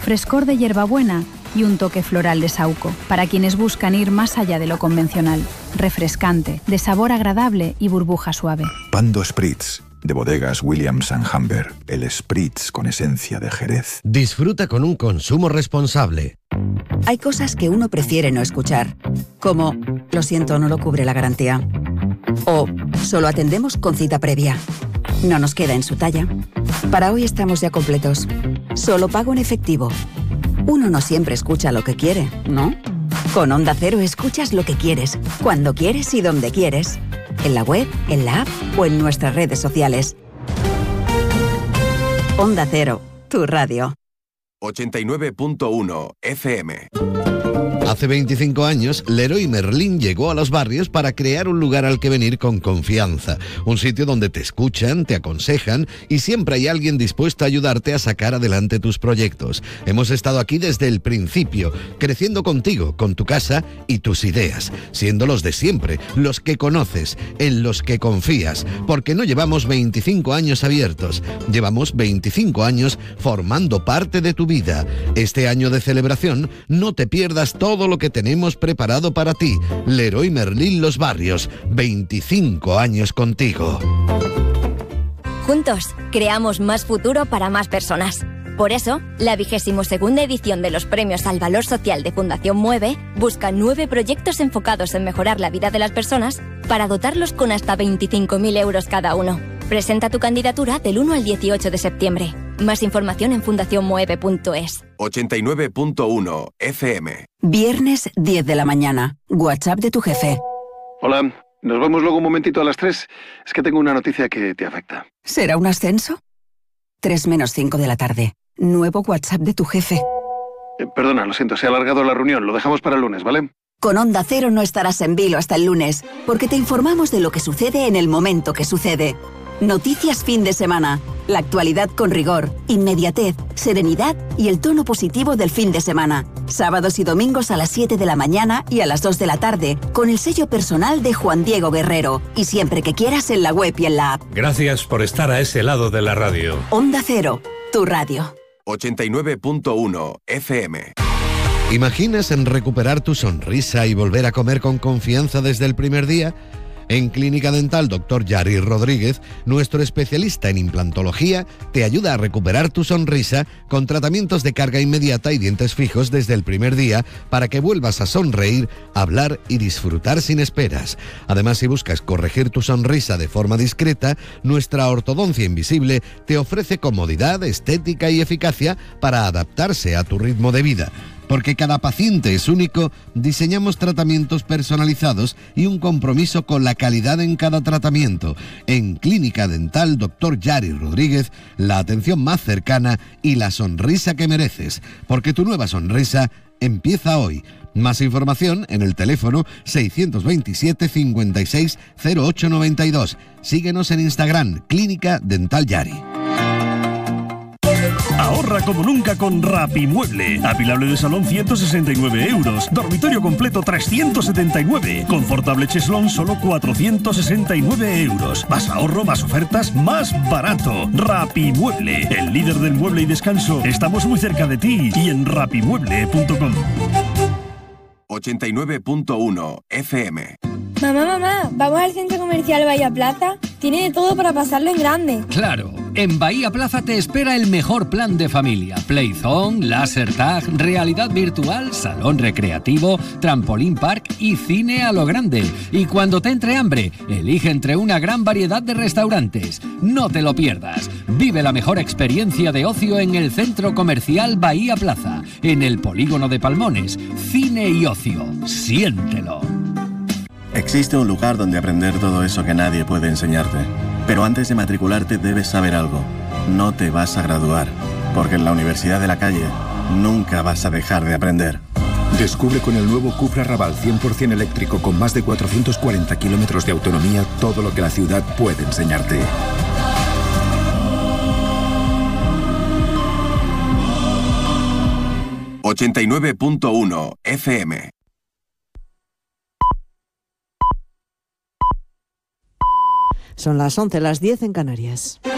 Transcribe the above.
frescor de hierbabuena y un toque floral de saúco, para quienes buscan ir más allá de lo convencional. Refrescante, de sabor agradable y burbuja suave. Pando Spritz, de bodegas Williams & Humber, el Spritz con esencia de Jerez. Disfruta con un consumo responsable. Hay cosas que uno prefiere no escuchar, como lo siento, no lo cubre la garantía. O solo atendemos con cita previa. No nos queda en su talla. Para hoy estamos ya completos. Solo pago en efectivo. Uno no siempre escucha lo que quiere, ¿no? Con Onda Cero escuchas lo que quieres, cuando quieres y donde quieres. En la web, en la app o en nuestras redes sociales. Onda Cero, tu radio. 89.1 FM. Hace 25 años, Leroy Merlin llegó a los barrios para crear un lugar al que venir con confianza. Un sitio donde te escuchan, te aconsejan y siempre hay alguien dispuesto a ayudarte a sacar adelante tus proyectos. Hemos estado aquí desde el principio, creciendo contigo, con tu casa y tus ideas, siendo los de siempre, los que conoces, en los que confías, porque no llevamos 25 años abiertos, llevamos 25 años formando parte de tu vida. Este año de celebración, no te pierdas todo lo que tenemos preparado para ti. Leroy Merlin Los Barrios, 25 años contigo. Juntos, creamos más futuro para más personas. Por eso, la 22ª edición de los Premios al Valor Social de Fundación Mueve busca 9 proyectos enfocados en mejorar la vida de las personas para dotarlos con hasta 25.000 euros cada uno. Presenta tu candidatura del 1 al 18 de septiembre. Más información en fundacionmoeve.es. 89.1 FM. Viernes 10 de la mañana. WhatsApp de tu jefe. Hola, nos vemos luego un momentito a las 3. Es que tengo una noticia que te afecta. ¿Será un ascenso? 3 menos 5 de la tarde. Nuevo WhatsApp de tu jefe. Perdona, lo siento, se ha alargado la reunión. Lo dejamos para el lunes, ¿vale? Con Onda Cero no estarás en vilo hasta el lunes, porque te informamos de lo que sucede en el momento que sucede. Noticias fin de semana. La actualidad con rigor, inmediatez, serenidad y el tono positivo del fin de semana. Sábados y domingos a las 7 de la mañana y a las 2 de la tarde, con el sello personal de Juan Diego Guerrero. Y siempre que quieras en la web y en la app. Gracias por estar a ese lado de la radio. Onda Cero, tu radio. 89.1 FM. ¿Imaginas en recuperar tu sonrisa y volver a comer con confianza desde el primer día? En Clínica Dental Dr. Yari Rodríguez, nuestro especialista en implantología, te ayuda a recuperar tu sonrisa con tratamientos de carga inmediata y dientes fijos desde el primer día para que vuelvas a sonreír, hablar y disfrutar sin esperas. Además, si buscas corregir tu sonrisa de forma discreta, nuestra ortodoncia invisible te ofrece comodidad, estética y eficacia para adaptarse a tu ritmo de vida. Porque cada paciente es único, diseñamos tratamientos personalizados y un compromiso con la calidad en cada tratamiento. En Clínica Dental Dr. Yari Rodríguez, la atención más cercana y la sonrisa que mereces. Porque tu nueva sonrisa empieza hoy. Más información en el teléfono 627 56 0892. Síguenos en Instagram, Clínica Dental Yari. Ahorra como nunca con Rapimueble. Apilable de salón 169 euros. Dormitorio completo 379. Confortable cheslón solo 469 euros. Más ahorro, más ofertas, más barato. Rapimueble, el líder del mueble y descanso. Estamos muy cerca de ti y en rapimueble.com. 89.1 FM. Mamá, ¿vamos al centro comercial Bahía Plaza? Tiene de todo para pasarlo en grande. Claro, en Bahía Plaza te espera el mejor plan de familia. Playzone, laser tag, realidad virtual, salón recreativo, trampolín park y cine a lo grande. Y cuando te entre hambre, elige entre una gran variedad de restaurantes. No te lo pierdas. Vive la mejor experiencia de ocio en el centro comercial Bahía Plaza, en el polígono de Palmones. Cine y ocio. Siéntelo. Existe un lugar donde aprender todo eso que nadie puede enseñarte. Pero antes de matricularte debes saber algo. No te vas a graduar, porque en la Universidad de la Calle nunca vas a dejar de aprender. Descubre con el nuevo Cupra Raval 100% eléctrico con más de 440 kilómetros de autonomía todo lo que la ciudad puede enseñarte. ...89.1 FM. Son las 11, las 10 en Canarias.